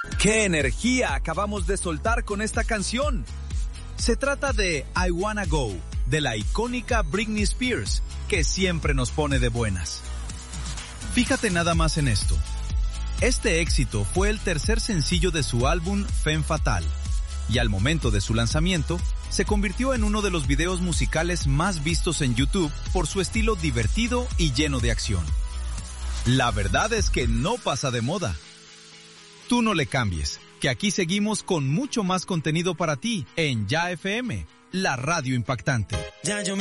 ¡Qué energía acabamos de soltar con esta canción! Se trata de I Wanna Go, de la icónica Britney Spears, que siempre nos pone de buenas. Fíjate nada más en esto. Este éxito fue el tercer sencillo de su álbum Femme Fatale, y al momento de su lanzamiento, se convirtió en uno de los videos musicales más vistos en YouTube por su estilo divertido y lleno de acción. La verdad es que no pasa de moda. Tú no le cambies, que aquí seguimos con mucho más contenido para ti en Ya FM, la radio impactante.